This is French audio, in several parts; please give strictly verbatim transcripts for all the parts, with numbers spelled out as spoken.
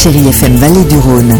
Chérie F M Vallée du Rhône.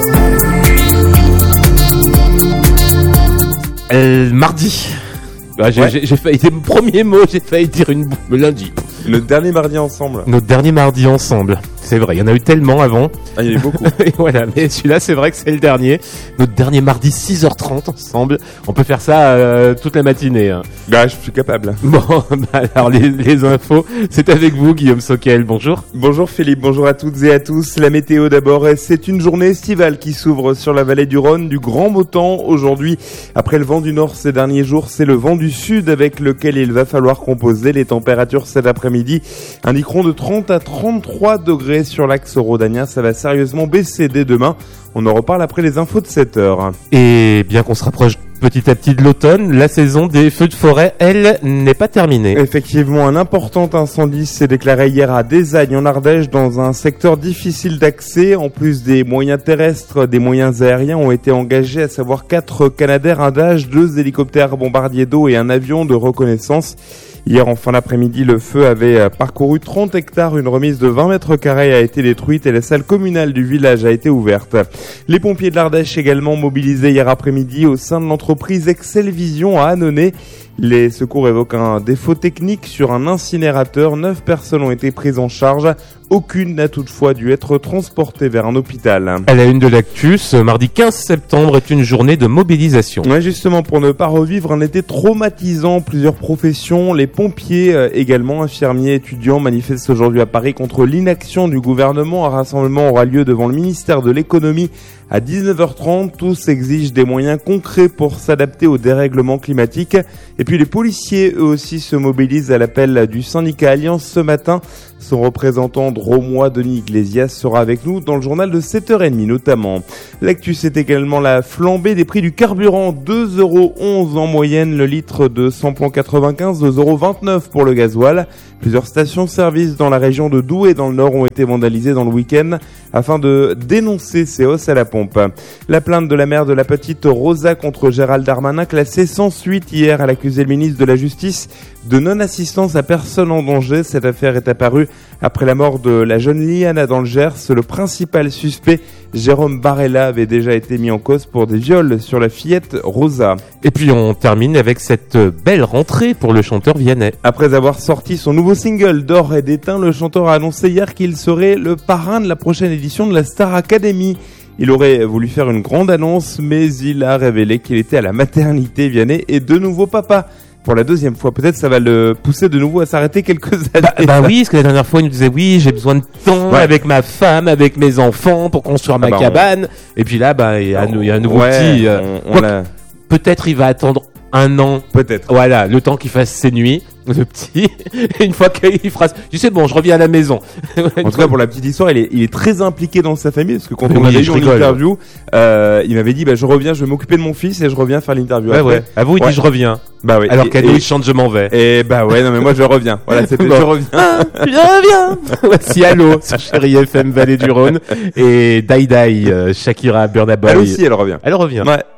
Euh, mardi. Bah, j'ai, Ouais. j'ai, j'ai failli, c'est mon premier mot, j'ai failli dire une boum, lundi. Le dernier mardi ensemble. Notre dernier mardi ensemble. C'est vrai, il y en a eu tellement avant. Ah, il y en a eu beaucoup. Et voilà, mais celui-là, c'est vrai que c'est le dernier. Notre dernier mardi, six heures trente ensemble. On peut faire ça euh, toute la matinée. Hein. Bah, je suis capable. Bon, bah, alors les, les infos, c'est avec vous, Guillaume Soquel. Bonjour. Bonjour Philippe, bonjour à toutes et à tous. La météo d'abord, c'est une journée estivale qui s'ouvre sur la vallée du Rhône. Du grand beau temps aujourd'hui. Après le vent du nord ces derniers jours, c'est le vent du sud avec lequel il va falloir composer. Les températures cet après-midi indiqueront de trente à trente-trois degrés sur l'axe rhodanien. Ça va sérieusement baisser dès demain. On en reparle après les infos de sept heures. Et bien qu'on se rapproche petit à petit de l'automne, la saison des feux de forêt, elle, n'est pas terminée. Effectivement, un important incendie s'est déclaré hier à Désailles en Ardèche dans un secteur difficile d'accès. En plus des moyens terrestres, des moyens aériens ont été engagés, à savoir quatre Canadair Indage, deux hélicoptères bombardiers d'eau et un avion de reconnaissance. Hier, en fin d'après-midi, le feu avait parcouru trente hectares. Une remise de vingt mètres carrés a été détruite et la salle communale du village a été ouverte. Les pompiers de l'Ardèche également mobilisés hier après-midi au sein de l'entreprise Excel Vision à Annonay. Les secours évoquent un défaut technique sur un incinérateur. Neuf personnes ont été prises en charge. Aucune n'a toutefois dû être transportée vers un hôpital. À la une de l'actu, ce mardi quinze septembre est une journée de mobilisation. Ouais, justement, pour ne pas revivre un été traumatisant, plusieurs professions, les pompiers euh, également, infirmiers, étudiants manifestent aujourd'hui à Paris contre l'inaction du gouvernement. Un rassemblement aura lieu devant le ministère de l'économie à dix-neuf heures trente. Tous exigent des moyens concrets pour s'adapter au dérèglement climatique. Et puis les policiers, eux aussi, se mobilisent à l'appel du syndicat Alliance ce matin. Son représentant drômois, Denis Iglesias, sera avec nous dans le journal de sept heures trente notamment. L'actu, c'est également la flambée des prix du carburant. deux euros onze en moyenne le litre de samplon quatre-vingt-quinze, deux euros vingt-neuf pour le gasoil. Plusieurs stations-service dans la région de Douai et dans le Nord ont été vandalisées dans le week-end afin de dénoncer ces hausses à la pompe. La plainte de la mère de la petite Rosa contre Gérald Darmanin, classée sans suite hier. Elle accusait le ministre de la Justice de non-assistance à personne en danger. Cette affaire est apparue après la mort de la jeune Liana dans le Gers. Le principal suspect, Jérôme Barella, avait déjà été mis en cause pour des viols sur la fillette Rosa. Et puis on termine avec cette belle rentrée pour le chanteur Vianney. Après avoir sorti son nouveau single d'or et d'étain, le chanteur a annoncé hier qu'il serait le parrain de la prochaine édition de la Star Academy. Il aurait voulu faire une grande annonce, mais il a révélé qu'il était à la maternité. Vianney est de nouveau papa. Pour la deuxième fois, peut-être ça va le pousser de nouveau à s'arrêter quelques années. Bah, bah oui, parce que la dernière fois, il nous disait oui, j'ai besoin de temps Ouais. avec ma femme, avec mes enfants pour construire ma Ah bah, cabane. Et puis là, bah il y a, un- il y a un nouveau Ouais, petit. euh, on, on quoi l'a... Peut-être il va attendre un an. Peut-être. Voilà, le temps qu'il fasse ses nuits, le petit. Et une fois qu'il fera, tu sais, bon, je reviens à la maison. En tout cas, pour la petite histoire, il est, il est très impliqué dans sa famille, parce que quand Oui, on avait je eu en rigole. interview, euh, il m'avait dit, bah, je reviens, je vais m'occuper de mon fils et je reviens faire l'interview. Ouais, après. ouais. À vous, il Ouais. dit je reviens. Bah oui. Alors Et- qu'à nous, et- il chante je m'en vais. Et bah ouais, non mais moi je reviens. Voilà, c'était Bon. je reviens. Je reviens. Voici Allo sur Chérie F M Vallée du Rhône et Dai Dai, euh, Shakira Burna Boy. Elle aussi, elle revient. Elle revient. Ouais.